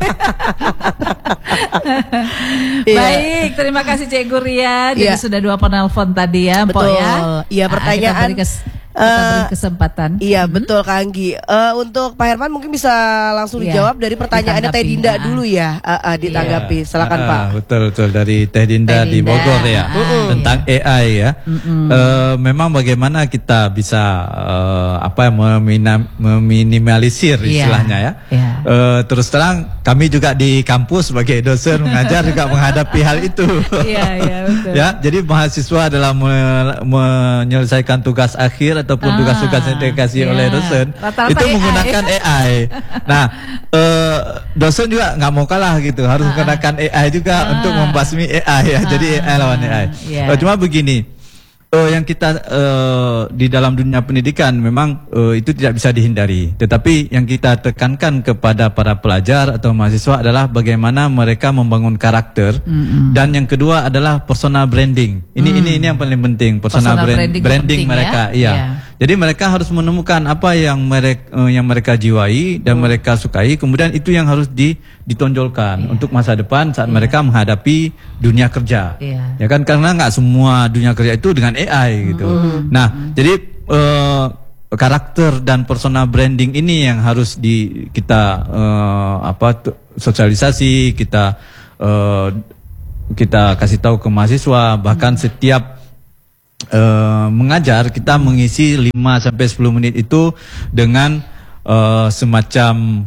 [SPEAKER 3] Baik, terima kasih Cikgu Ria. Jadi sudah 2 penelpon tadi ya, Mpok
[SPEAKER 2] Betul.
[SPEAKER 3] ya.
[SPEAKER 2] Iya, pertanyaan
[SPEAKER 3] kita beri Kita beri kesempatan.
[SPEAKER 2] Iya betul Kak Anggi. Untuk Pak Herman mungkin bisa langsung
[SPEAKER 3] Iya,
[SPEAKER 2] dijawab dari pertanyaannya Teh
[SPEAKER 3] ditanggapi.
[SPEAKER 2] Dinda dulu ya. Ditanggapi. Silakan Pak.
[SPEAKER 4] Betul dari Teh Dinda
[SPEAKER 3] Teh
[SPEAKER 4] di
[SPEAKER 3] Dinda.
[SPEAKER 4] Bogor ya, tentang AI ya. Memang bagaimana kita bisa meminimalisir
[SPEAKER 3] Iya.
[SPEAKER 4] istilahnya ya.
[SPEAKER 3] Iya.
[SPEAKER 4] Terus terang kami juga di kampus sebagai dosen mengajar juga menghadapi hal itu.
[SPEAKER 3] Iya, betul.
[SPEAKER 4] Ya, jadi mahasiswa dalam menyelesaikan tugas akhir ataupun tugas-tugas yang dikasih
[SPEAKER 3] iya.
[SPEAKER 4] oleh dosen
[SPEAKER 3] Rata-rata
[SPEAKER 4] itu
[SPEAKER 3] AI.
[SPEAKER 4] menggunakan AI. Nah, dosen juga nggak mau kalah gitu, harus menggunakan AI juga untuk membasmi AI ya. Jadi AI lawan AI.
[SPEAKER 3] Iya.
[SPEAKER 4] Cuma begini, yang kita di dalam dunia pendidikan memang itu tidak bisa dihindari. Tetapi yang kita tekankan kepada para pelajar atau mahasiswa adalah bagaimana mereka membangun karakter. Dan yang kedua adalah personal branding. Ini yang paling penting, personal branding
[SPEAKER 3] penting
[SPEAKER 4] mereka.
[SPEAKER 3] ya?
[SPEAKER 4] Iya.
[SPEAKER 3] Iya.
[SPEAKER 4] Jadi mereka harus menemukan apa yang mereka jiwai dan mereka sukai. Kemudian itu yang harus ditonjolkan untuk masa depan saat mereka menghadapi dunia kerja.
[SPEAKER 3] Iya.
[SPEAKER 4] Ya kan, karena nggak semua dunia kerja itu dengan AI gitu. Nah, jadi karakter dan personal branding ini yang harus kita sosialisasi, kita kasih tahu ke mahasiswa. Bahkan setiap mengajar kita mengisi 5-10 menit itu dengan semacam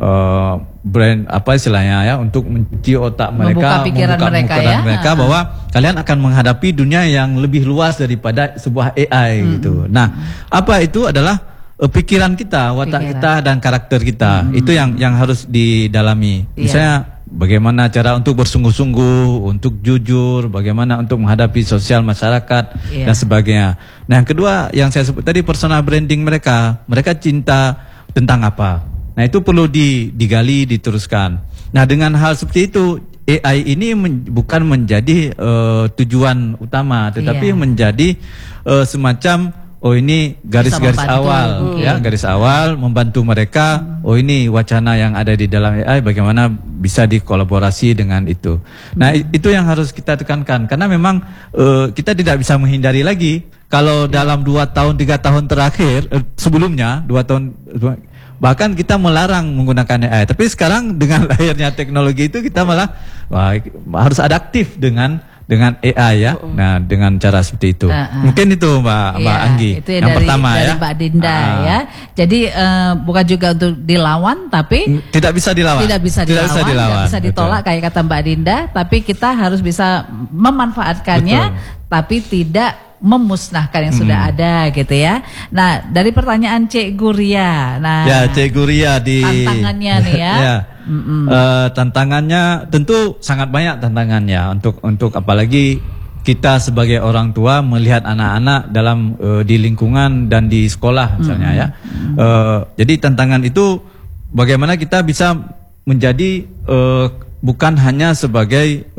[SPEAKER 4] brand istilahnya ya, untuk mencuci otak mereka,
[SPEAKER 3] Membuka pikiran mereka ya.
[SPEAKER 4] bahwa kalian akan menghadapi dunia yang lebih luas daripada sebuah AI gitu. Nah, apa itu adalah pikiran kita, watak kita dan karakter kita. Itu yang harus didalami.
[SPEAKER 3] Iya.
[SPEAKER 4] Misalnya bagaimana cara untuk bersungguh-sungguh, untuk jujur, bagaimana untuk menghadapi sosial masyarakat dan sebagainya. Nah, yang kedua yang saya sebut tadi, personal branding mereka cinta tentang apa. Nah, itu perlu digali, diteruskan. Nah, dengan hal seperti itu, AI ini bukan menjadi tujuan utama, tetapi menjadi semacam ini garis-garis awal, ya, garis awal membantu mereka. Ini wacana yang ada di dalam AI, bagaimana bisa dikolaborasi dengan itu. Nah, itu yang harus kita tekankan, karena memang kita tidak bisa menghindari lagi. Kalau dalam 2 tahun 3 tahun terakhir, sebelumnya 2 tahun bahkan kita melarang menggunakan AI. Tapi sekarang dengan lahirnya teknologi itu kita malah harus adaptif dengan AI ya. Nah, dengan cara seperti itu. Mungkin itu Mbak Anggi.
[SPEAKER 3] Itu
[SPEAKER 4] yang pertama
[SPEAKER 3] dari
[SPEAKER 4] ya.
[SPEAKER 3] Mbak Dinda ya. Jadi bukan juga untuk dilawan, tapi
[SPEAKER 4] tidak bisa dilawan.
[SPEAKER 3] Tidak bisa ditolak kayak kata Mbak Dinda, tapi kita harus bisa memanfaatkannya, tapi tidak memusnahkan yang sudah ada gitu ya. Nah, dari pertanyaan Cik Guria. Nah,
[SPEAKER 4] ya, Cik Guria
[SPEAKER 3] tantangannya nih ya.
[SPEAKER 4] Ya. Tantangannya tentu sangat banyak tantangannya untuk apalagi kita sebagai orang tua melihat anak-anak dalam di lingkungan dan di sekolah misalnya ya. Jadi tantangan itu bagaimana kita bisa menjadi bukan hanya sebagai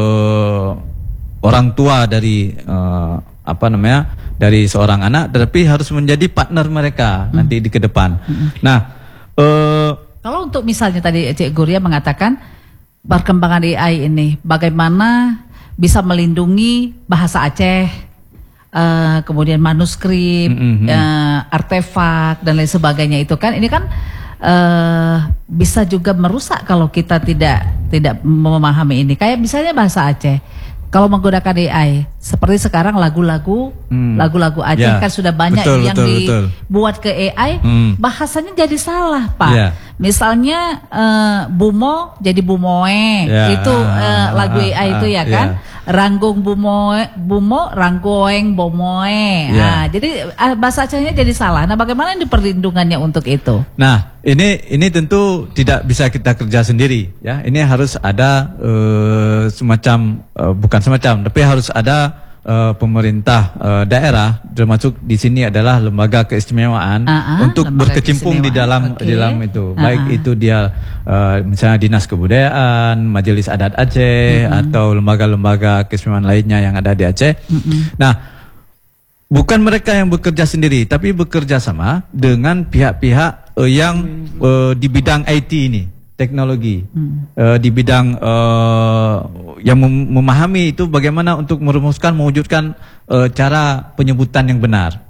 [SPEAKER 4] orang tua dari dari seorang anak, tetapi harus menjadi partner mereka nanti di ke depan. Nah,
[SPEAKER 3] kalau untuk misalnya tadi Cik Guria mengatakan perkembangan AI ini bagaimana bisa melindungi bahasa Aceh, kemudian manuskrip, artefak dan lain sebagainya, itu kan ini kan bisa juga merusak kalau kita tidak memahami ini. Kayak misalnya bahasa Aceh. Kalau menggunakan AI, seperti sekarang lagu-lagu Aceh kan sudah banyak yang dibuat ke AI, bahasanya jadi salah Pak. Misalnya Bumo jadi Bumoe, itu lagu AI itu ya kan. Ranggung Bumo, Ranggoeng Bomoe. Nah, jadi bahasa Acehnya jadi salah. Nah, bagaimana perlindungannya untuk itu?
[SPEAKER 4] Nah, ini tentu tidak bisa kita kerja sendiri ya. Ini harus ada bukan semacam, tapi harus ada pemerintah daerah, termasuk di sini adalah lembaga keistimewaan untuk berkecimpung di dalam itu. Baik itu dia misalnya Dinas Kebudayaan, Majelis Adat Aceh atau lembaga-lembaga keistimewaan lainnya yang ada di Aceh. Nah, bukan mereka yang bekerja sendiri, tapi bekerja sama dengan pihak-pihak yang di bidang IT ini, teknologi, di bidang yang memahami itu bagaimana untuk merumuskan, mewujudkan cara penyebutan yang benar.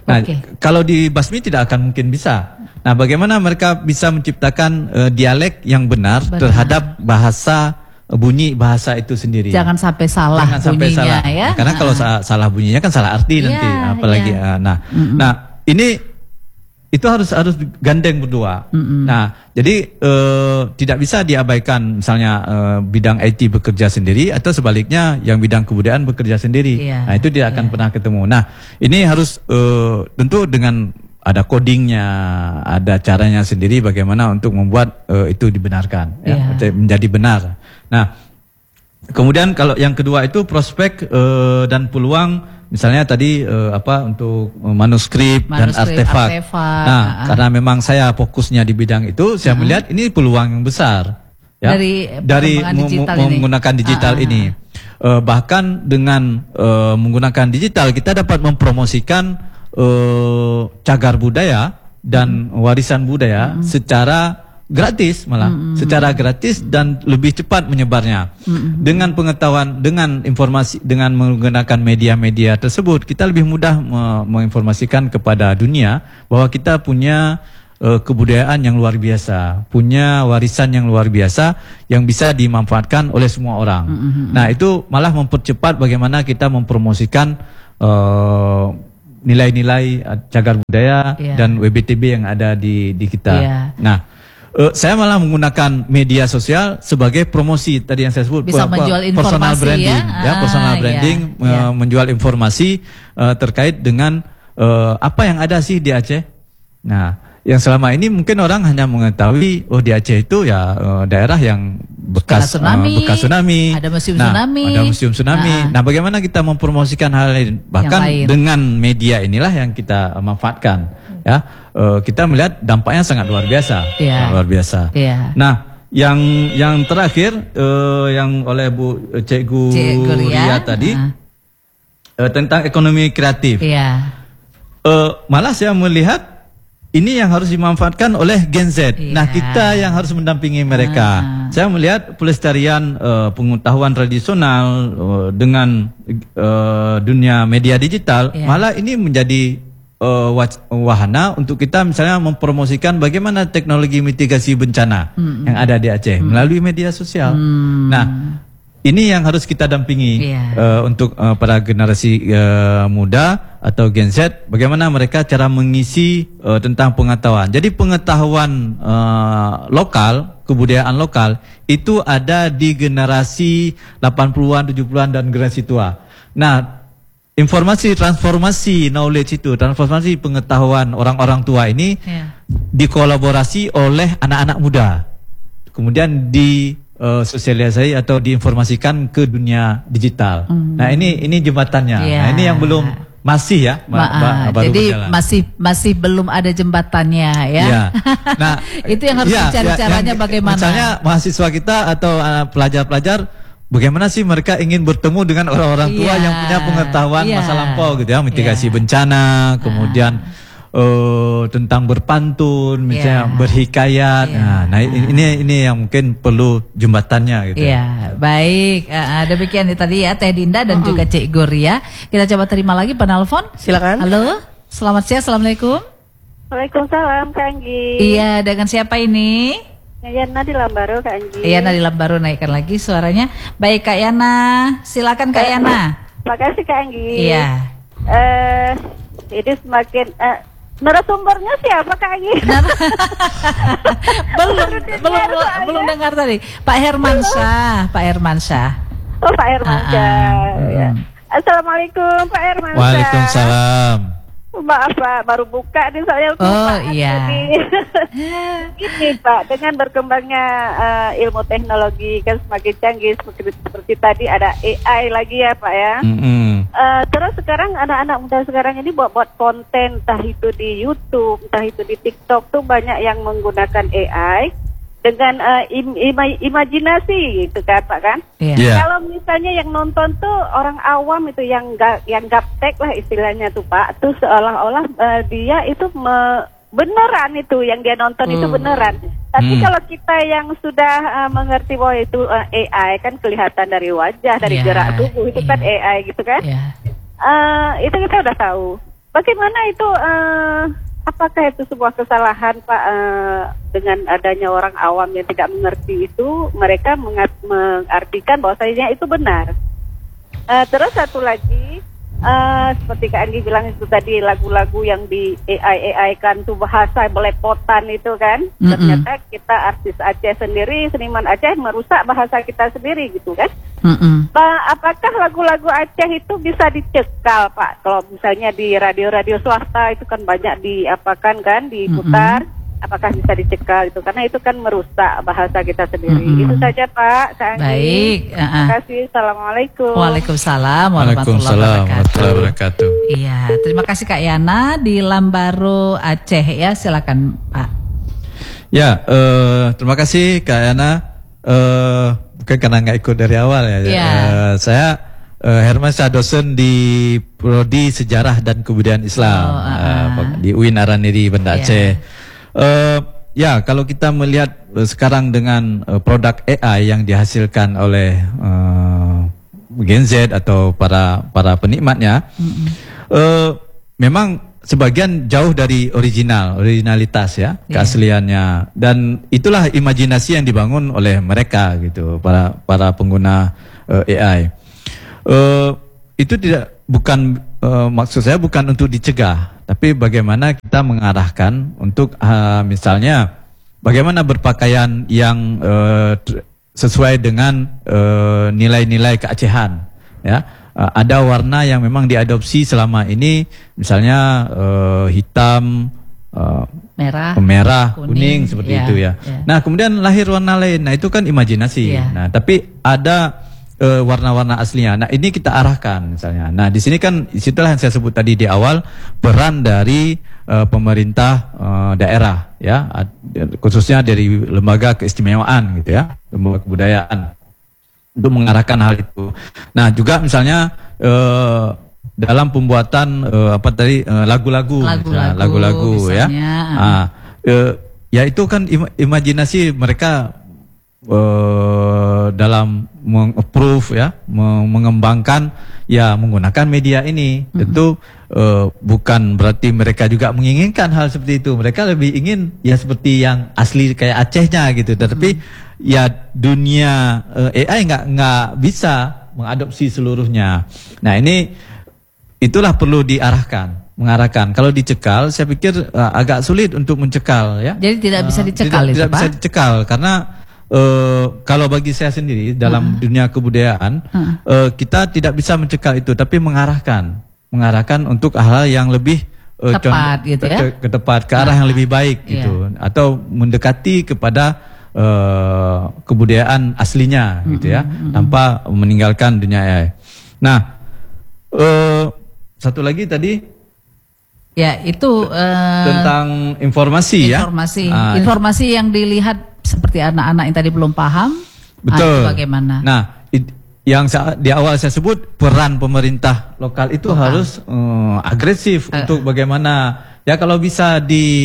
[SPEAKER 4] Nah,
[SPEAKER 3] Oke.
[SPEAKER 4] kalau dibasmi tidak akan mungkin bisa. Nah, bagaimana mereka bisa menciptakan dialek yang benar, terhadap bahasa bunyi bahasa itu sendiri.
[SPEAKER 3] Jangan sampai salah
[SPEAKER 4] Jangan sampai
[SPEAKER 3] bunyinya
[SPEAKER 4] salah.
[SPEAKER 3] ya.
[SPEAKER 4] Karena kalau salah bunyinya kan salah arti
[SPEAKER 3] Iya,
[SPEAKER 4] nanti, apalagi
[SPEAKER 3] iya.
[SPEAKER 4] nah ini itu harus gandeng berdua. Nah, jadi tidak bisa diabaikan misalnya bidang IT bekerja sendiri atau sebaliknya yang bidang kebudayaan bekerja sendiri.
[SPEAKER 3] Iya,
[SPEAKER 4] Nah, itu tidak akan pernah ketemu. Nah, ini harus tentu dengan ada codingnya, ada caranya sendiri bagaimana untuk membuat itu dibenarkan, ya, menjadi benar. Nah, kemudian kalau yang kedua itu prospek dan peluang, misalnya tadi untuk manuskrip dan artefak. Nah, karena memang saya fokusnya di bidang itu, saya melihat ini peluang yang besar, ya, dari menggunakan digital ini. Bahkan dengan menggunakan digital kita dapat mempromosikan cagar budaya dan warisan budaya secara gratis, malah secara gratis dan lebih cepat menyebarnya. Dengan pengetahuan, dengan informasi, dengan menggunakan media-media tersebut, kita lebih mudah menginformasikan kepada dunia bahwa kita punya kebudayaan yang luar biasa, punya warisan yang luar biasa yang bisa dimanfaatkan oleh semua orang. Nah, itu malah mempercepat bagaimana kita mempromosikan nilai-nilai cagar budaya dan WBTB yang ada di kita. Nah, saya malah menggunakan media sosial sebagai promosi tadi yang saya sebut,
[SPEAKER 3] bisa menjual
[SPEAKER 4] personal
[SPEAKER 3] informasi
[SPEAKER 4] branding, personal branding, menjual informasi terkait dengan apa yang ada sih di Aceh. Nah, yang selama ini mungkin orang hanya mengetahui di Aceh itu ya daerah yang bekas tsunami,
[SPEAKER 3] ada museum tsunami.
[SPEAKER 4] Ada museum tsunami. Nah, bagaimana kita mempromosikan hal lain? Bahkan dengan media inilah yang kita manfaatkan, ya. Kita melihat dampaknya sangat luar biasa, luar biasa. Nah, yang terakhir yang oleh Bu Cikgu Ria tadi tentang ekonomi kreatif. Malah saya melihat ini yang harus dimanfaatkan oleh Gen Z. Nah, kita yang harus mendampingi mereka. Saya melihat pelestarian pengetahuan tradisional dengan dunia media digital, malah ini menjadi wahana untuk kita misalnya mempromosikan bagaimana teknologi mitigasi bencana yang ada di Aceh melalui media sosial. Nah, ini yang harus kita dampingi untuk para generasi muda atau Gen Z, bagaimana mereka cara mengisi tentang pengetahuan. Jadi pengetahuan lokal, kebudayaan lokal itu ada di generasi 80-an, 70-an dan generasi tua. Nah, informasi transformasi knowledge itu, transformasi pengetahuan orang-orang tua ini dikolaborasi oleh anak-anak muda. Kemudian sosialisasi atau diinformasikan ke dunia digital. Nah, ini jembatannya. Nah, ini yang belum masih ya, baru
[SPEAKER 3] jadi
[SPEAKER 4] berjalan.
[SPEAKER 3] masih belum ada jembatannya ya.
[SPEAKER 4] Nah,
[SPEAKER 3] itu yang harus dicari caranya bagaimana.
[SPEAKER 4] Misalnya mahasiswa kita atau pelajar-pelajar, bagaimana sih mereka ingin bertemu dengan orang-orang tua yang punya pengetahuan masa lampau gitu ya, mitigasi bencana, kemudian tentang berpantun, misalnya berhikayat. Nah, ini yang mungkin perlu jembatannya gitu.
[SPEAKER 3] Baik. Demikian tadi ya Teh Dinda dan juga Cik Guria. Kita coba terima lagi penelpon.
[SPEAKER 2] Silakan.
[SPEAKER 3] Halo. Selamat siang. Assalamualaikum.
[SPEAKER 5] Waalaikumsalam, Kak Anggi.
[SPEAKER 3] Iya, dengan siapa ini?
[SPEAKER 5] Yana di Lambaru, Kak Anggi.
[SPEAKER 3] Yana di Lambaru, naikkan lagi suaranya. Baik, Kak Yana. Silakan Kak Yana.
[SPEAKER 5] Makasih, Kak Anggi.
[SPEAKER 3] Iya.
[SPEAKER 5] Ini semakin narasumbernya siapa, Kak Anggi?
[SPEAKER 3] belum dengar tadi. Pak Hermansyah.
[SPEAKER 5] Oh, Pak Hermansyah. Ya. Assalamualaikum, Pak Hermansyah.
[SPEAKER 4] Waalaikumsalam.
[SPEAKER 5] Maaf Pak, baru buka nih saya. Gini Pak, dengan berkembangnya ilmu teknologi kan semakin canggih seperti tadi ada AI lagi ya Pak ya. Terus sekarang anak-anak muda sekarang ini buat konten, entah itu di YouTube, entah itu di TikTok tuh banyak yang menggunakan AI dengan imajinasi gitu kan Pak kan. Kalau misalnya yang nonton tuh orang awam itu yang gaptek lah istilahnya tuh Pak, tuh seolah-olah dia itu beneran itu yang dia nonton itu beneran. Tapi kalau kita yang sudah mengerti bahwa itu AI kan kelihatan dari wajah, dari gerak tubuh itu kan AI gitu kan. Itu kita udah tahu.
[SPEAKER 6] bagaimana itu? Apakah itu sebuah kesalahan, Pak, dengan adanya orang awam yang tidak mengerti itu, mereka mengartikan bahwasanya itu benar. Terus satu lagi, seperti Kak Anggi bilang itu tadi, lagu-lagu yang di AI kan tuh bahasa belepotan itu kan, ternyata kita artis Aceh sendiri, seniman Aceh merusak bahasa kita sendiri gitu kan. Apakah lagu-lagu Aceh itu bisa dicekal, Pak? Kalau misalnya di radio-radio swasta itu kan banyak diapakan kan, diputar. Apakah bisa dicekal itu? Karena itu kan merusak bahasa kita sendiri. Itu saja, Pak.
[SPEAKER 3] Baik.
[SPEAKER 6] Terima kasih. Assalamualaikum.
[SPEAKER 3] Waalaikumsalam warahmatullahi wabarakatuh. Iya, terima kasih Kak Yana di Lambaro Aceh ya. Silakan, Pak.
[SPEAKER 4] Ya, terima kasih Kak Yana. Bukan karena nggak ikut dari awal ya. Saya Herman Syah, dosen di Prodi Sejarah dan Kebudayaan Islam di UIN Araniri Banda Aceh. Ya, kalau kita melihat sekarang dengan produk AI yang dihasilkan oleh Gen Z atau para penikmatnya, memang sebagian jauh dari originalitas ya, keasliannya, dan itulah imajinasi yang dibangun oleh mereka gitu, para pengguna AI. Itu bukan maksud saya bukan untuk dicegah, tapi bagaimana kita mengarahkan untuk misalnya bagaimana berpakaian yang sesuai dengan nilai-nilai keacehan ya. Ada warna yang memang diadopsi selama ini, misalnya hitam, merah, kuning seperti itu ya. Nah, kemudian lahir warna lain. Nah, itu kan imajinasi. Nah, tapi ada warna-warna aslinya. Nah, ini kita arahkan misalnya. Nah, di sini kan situlah yang saya sebut tadi di awal, peran dari pemerintah daerah ya, khususnya dari lembaga keistimewaan gitu ya, lembaga kebudayaan, untuk mengarahkan hal itu. Nah, juga misalnya dalam pembuatan lagu-lagu ya. Ya itu kan imajinasi mereka dalam meng-approve ya, mengembangkan ya menggunakan media ini. Tentu bukan berarti mereka juga menginginkan hal seperti itu. Mereka lebih ingin ya seperti yang asli kayak Acehnya gitu. Tetapi ya dunia AI nggak bisa mengadopsi seluruhnya. Nah, itulah perlu mengarahkan. Kalau dicekal, saya pikir agak sulit untuk mencekal ya.
[SPEAKER 3] Jadi tidak bisa dicekal
[SPEAKER 4] tidak bisa dicekal karena kalau bagi saya sendiri dalam dunia kebudayaan kita tidak bisa mencekal itu, tapi mengarahkan untuk hal yang lebih
[SPEAKER 3] tepat gitu ya.
[SPEAKER 4] Ke arah yang lebih baik gitu, atau mendekati kepada kebudayaan aslinya gitu ya, tanpa meninggalkan dunia AI. Nah, satu lagi tadi
[SPEAKER 3] ya itu
[SPEAKER 4] tentang informasi ya.
[SPEAKER 3] Informasi yang dilihat seperti anak-anak yang tadi belum paham.
[SPEAKER 4] Betul.
[SPEAKER 3] Bagaimana?
[SPEAKER 4] Nah, yang di awal saya sebut peran pemerintah lokal itu harus agresif untuk bagaimana ya, kalau bisa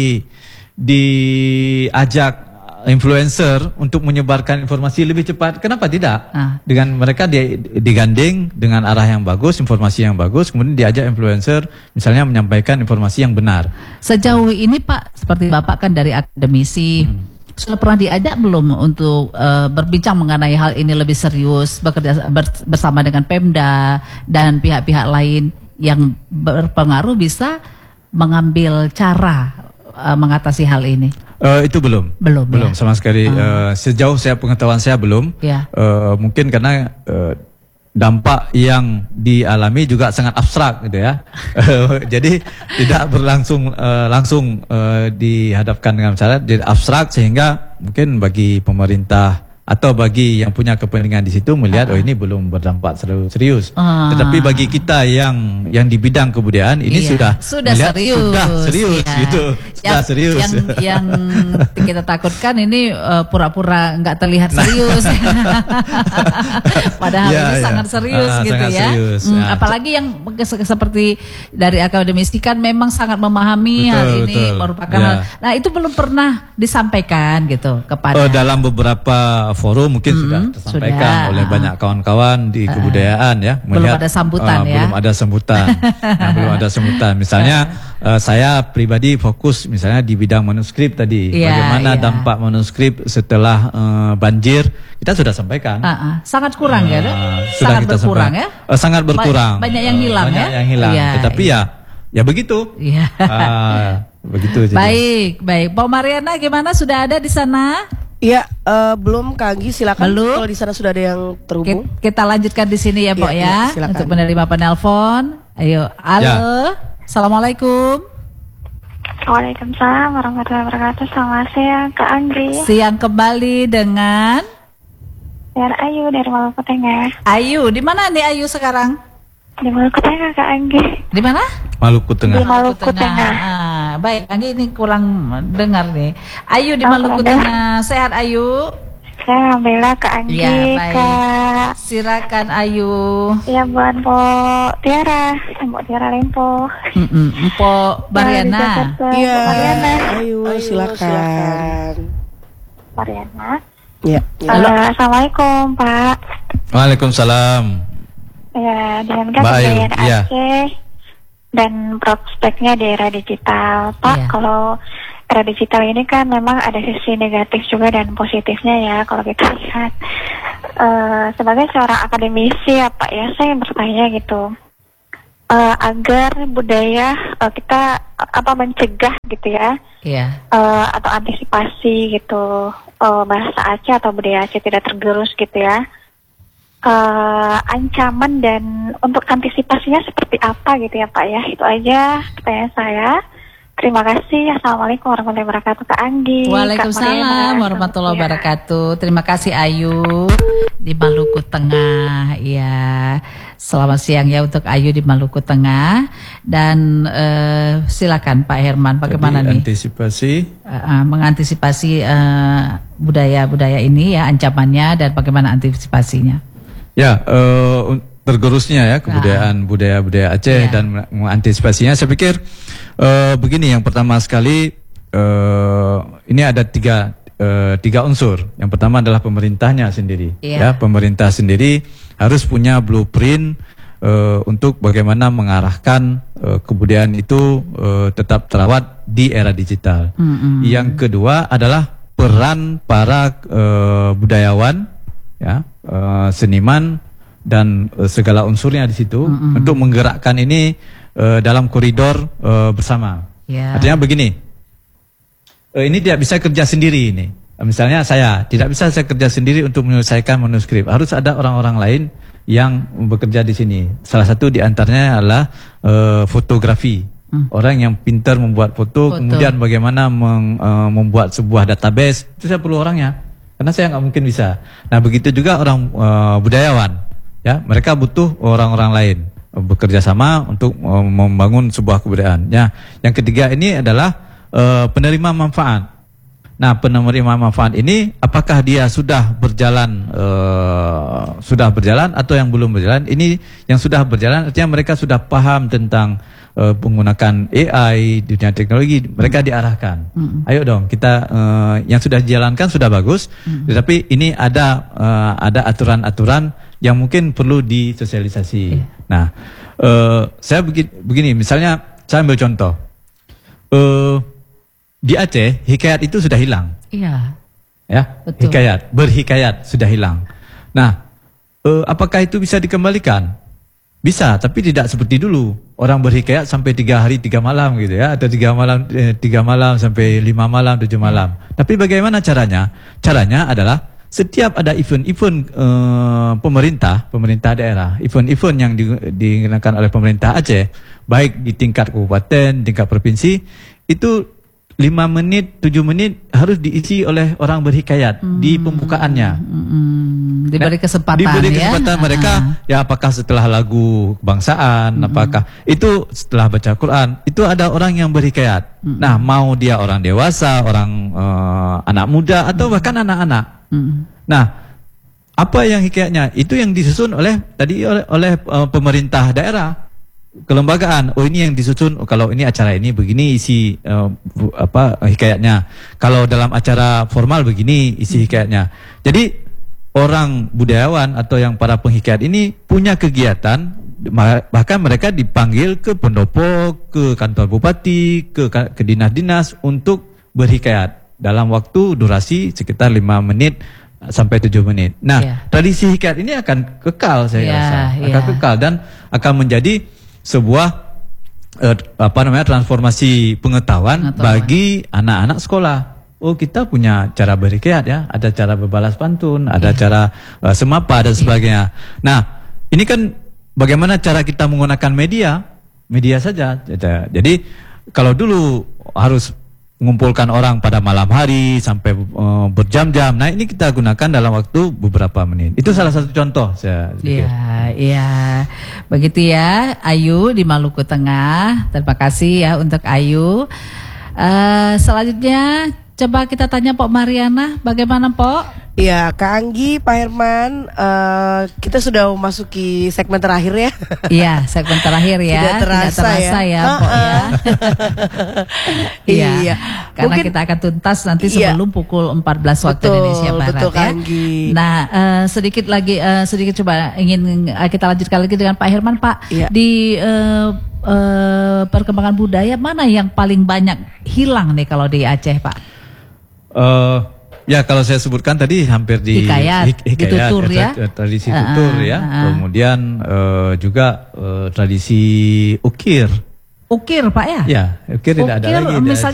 [SPEAKER 4] diajak influencer untuk menyebarkan informasi lebih cepat, kenapa tidak? Dengan mereka digandeng dengan arah yang bagus, informasi yang bagus, kemudian diajak influencer misalnya menyampaikan informasi yang benar.
[SPEAKER 3] Sejauh ini Pak, seperti Bapak kan dari akademisi, sudah pernah diajak belum untuk berbincang mengenai hal ini lebih serius, bekerja bersama dengan Pemda dan pihak-pihak lain yang berpengaruh bisa mengambil cara mengatasi hal ini?
[SPEAKER 4] Itu belum sama sekali. Sejauh pengetahuan saya belum. Mungkin karena dampak yang dialami juga sangat abstrak gitu ya. Jadi tidak langsung dihadapkan dengan cara abstrak, sehingga mungkin bagi pemerintah atau bagi yang punya kepentingan di situ melihat ini belum berdampak serius. Tetapi bagi kita yang di bidang kebudayaan ini sudah serius
[SPEAKER 3] ya.
[SPEAKER 4] Gitu. Sudah serius.
[SPEAKER 3] Yang kita takutkan ini pura-pura nggak terlihat serius. Padahal ini sangat serius gitu sangat ya. Serius. Apalagi yang seperti dari akademisi kan memang sangat memahami hal ini merupakan hal. Nah, itu belum pernah disampaikan gitu kepada
[SPEAKER 4] dalam beberapa forum mungkin sudah tersampaikan oleh banyak kawan-kawan di kebudayaan ya.
[SPEAKER 3] Belum ada sambutan ya.
[SPEAKER 4] Belum ada sambutan. Nah, belum ada sambutan. Misalnya saya pribadi fokus misalnya di bidang manuskrip tadi. Bagaimana dampak manuskrip setelah banjir, kita sudah sampaikan.
[SPEAKER 3] Sangat kurang ya,
[SPEAKER 4] sudah
[SPEAKER 3] sangat
[SPEAKER 4] kita
[SPEAKER 3] berkurang ya.
[SPEAKER 4] Sangat berkurang.
[SPEAKER 3] Banyak yang hilang
[SPEAKER 4] banyak
[SPEAKER 3] ya.
[SPEAKER 4] yang hilang. Tetapi ya begitu.
[SPEAKER 3] Iya.
[SPEAKER 4] Begitu.
[SPEAKER 3] Baik. Pak Mariana gimana, sudah ada di sana?
[SPEAKER 2] Iya, belum Kak Anggi, silakan.
[SPEAKER 3] Belum.
[SPEAKER 2] Kalau di sana sudah ada yang terhubung.
[SPEAKER 3] Kita lanjutkan di sini ya, Pok ya.
[SPEAKER 2] Silakan.
[SPEAKER 3] Untuk menerima penelpon. Ayo, halo. Assalamualaikum.
[SPEAKER 5] Waalaikumsalam warahmatullahi wabarakatuh. Selamat siang Kak Anggi.
[SPEAKER 3] Siang kembali dengan
[SPEAKER 5] Ayu dari Maluku Tengah.
[SPEAKER 3] Ayu. Di mana nih Ayu sekarang?
[SPEAKER 5] Di Maluku Tengah Kak Anggi.
[SPEAKER 3] Di mana?
[SPEAKER 4] Maluku Tengah.
[SPEAKER 5] Di Maluku Tengah.
[SPEAKER 3] Baik, Anggi ini kurang dengar nih. Ayu di Maluku Tengah. Sehat Ayu?
[SPEAKER 5] Saya alhamdulillah Kak Anggi.
[SPEAKER 3] Ya, baik.
[SPEAKER 5] Kak.
[SPEAKER 3] Silakan Ayu.
[SPEAKER 5] Ya buat Mbok Tiara, Mbok Tiara Lempo.
[SPEAKER 3] Mpok Mariana.
[SPEAKER 2] Iya,
[SPEAKER 5] Mariana.
[SPEAKER 2] Ayu, silakan.
[SPEAKER 5] Mariana.
[SPEAKER 2] Iya.
[SPEAKER 5] Assalamualaikum Pak.
[SPEAKER 4] Waalaikumsalam.
[SPEAKER 5] Ya, dengan
[SPEAKER 4] Baik,
[SPEAKER 5] kebudayaan
[SPEAKER 4] iya.
[SPEAKER 5] Aceh dan prospeknya di era digital, Pak.
[SPEAKER 3] Iya.
[SPEAKER 5] Kalau era digital ini kan memang ada sisi negatif juga dan positifnya ya. Kalau kita lihat sebagai seorang akademisi ya Pak ya, saya bertanya gitu, agar budaya kita mencegah gitu ya, atau antisipasi gitu, bahasa Aceh atau budaya Aceh tidak tergerus gitu ya. Ancaman dan untuk antisipasinya seperti apa gitu ya Pak ya. Itu aja pertanyaan saya. Terima kasih. Assalamualaikum warahmatullahi wabarakatuh Kak Anggi.
[SPEAKER 3] Waalaikumsalam warahmatullahi wabarakatuh. Terima kasih Ayu di Maluku Tengah. Ya, selamat siang ya untuk Ayu di Maluku Tengah. Dan silakan Pak Herman, bagaimana nih? Mengantisipasi budaya-budaya ini ya, ancamannya dan bagaimana antisipasinya?
[SPEAKER 4] Ya, tergerusnya ya kebudayaan budaya Aceh dan mengantisipasinya. Saya pikir begini, yang pertama sekali ini ada tiga unsur. Yang pertama adalah pemerintahnya sendiri. Ya, pemerintah sendiri harus punya blueprint untuk bagaimana mengarahkan kebudayaan itu tetap terawat di era digital. Yang kedua adalah peran para budayawan, ya, seniman dan segala unsurnya di situ untuk menggerakkan ini dalam koridor bersama. Artinya begini, ini tidak bisa kerja sendiri ini. Misalnya saya tidak bisa kerja sendiri untuk menyelesaikan manuskrip. Harus ada orang-orang lain yang bekerja di sini. Salah satu di antaranya adalah fotografi. Orang yang pintar membuat foto, kemudian bagaimana membuat sebuah database, itu saya perlu orangnya. Karena saya nggak mungkin bisa. Nah, begitu juga orang budayawan, ya, mereka butuh orang-orang lain bekerja sama untuk membangun sebuah kebudayaan. Ya, yang ketiga ini adalah penerima manfaat. Nah, penerima manfaat ini apakah dia sudah berjalan atau yang belum berjalan? Ini yang sudah berjalan artinya mereka sudah paham tentang menggunakan AI, dunia teknologi, mereka diarahkan. Ayo dong, kita yang sudah dijalankan sudah bagus, tetapi ini ada aturan-aturan yang mungkin perlu disosialisasi. Nah, saya begini, misalnya saya ambil contoh, di Aceh hikayat itu sudah hilang.
[SPEAKER 3] Iya.
[SPEAKER 4] Ya, betul. Berhikayat sudah hilang. Nah, apakah itu bisa dikembalikan? Bisa, tapi tidak seperti dulu. Orang berhikayat sampai 3 hari 3 malam gitu ya, atau 3 malam sampai 5 malam 7 malam. Tapi bagaimana caranya? Caranya adalah setiap ada event-event pemerintah daerah, event-event yang digunakan oleh pemerintah Aceh, baik di tingkat kabupaten, tingkat provinsi, itu 5 menit, 7 menit harus diisi oleh orang berhikayat di pembukaannya.
[SPEAKER 3] Diberi kesempatan,
[SPEAKER 4] diberi kesempatan mereka, ya, apakah setelah lagu kebangsaan, apakah itu setelah baca Quran, itu ada orang yang berhikayat. Nah, mau dia orang dewasa, orang anak muda, atau bahkan anak-anak. Nah, apa yang hikayatnya? Itu yang disusun oleh pemerintah daerah. Kelembagaan, ini yang disusun, kalau ini acara ini begini isi hikayatnya. Kalau dalam acara formal begini isi hikayatnya. Jadi orang budayawan atau yang para penghikayat ini punya kegiatan, bahkan mereka dipanggil ke pendopo, ke kantor bupati, ke dinas-dinas untuk berhikayat dalam waktu durasi sekitar 5 menit sampai 7 menit. Nah, tradisi hikayat ini akan kekal saya rasa, akan kekal dan akan menjadi sebuah transformasi pengetahuan bagi anak-anak sekolah. Oh, kita punya cara berhikayat ya, ada cara berbalas pantun, ada cara semapa dan sebagainya. Nah, ini kan bagaimana cara kita menggunakan media saja. Jadi kalau dulu harus mengumpulkan orang pada malam hari sampai berjam-jam. Nah, ini kita gunakan dalam waktu beberapa menit. Itu salah satu contoh saya pikir.
[SPEAKER 3] Iya. Begitu ya, Ayu di Maluku Tengah. Terima kasih ya untuk Ayu. Selanjutnya coba kita tanya Pok Mariana, bagaimana Pok?
[SPEAKER 2] Ya, Kak Anggi, Pak Herman, kita sudah memasuki segmen terakhir ya.
[SPEAKER 3] Iya, segmen terakhir ya.
[SPEAKER 2] Tidak terasa ya
[SPEAKER 3] Pok ya. Iya. Karena
[SPEAKER 2] Mungkin,
[SPEAKER 3] kita akan tuntas nanti sebelum pukul 14 waktu Indonesia Barat
[SPEAKER 2] betul,
[SPEAKER 3] ya.
[SPEAKER 2] Kak Anggi.
[SPEAKER 3] Nah, sedikit coba ingin kita lanjutkan lagi dengan Pak Herman, Pak. Di perkembangan budaya mana yang paling banyak hilang nih kalau di Aceh, Pak?
[SPEAKER 4] Ya, kalau saya sebutkan tadi hampir di
[SPEAKER 3] hikayat, tutur ya,
[SPEAKER 4] tradisi tutur ya, kemudian juga tradisi ukir.
[SPEAKER 3] Ukir Pak ya?
[SPEAKER 4] Ya, ukir tidak ada lagi.
[SPEAKER 3] Misalnya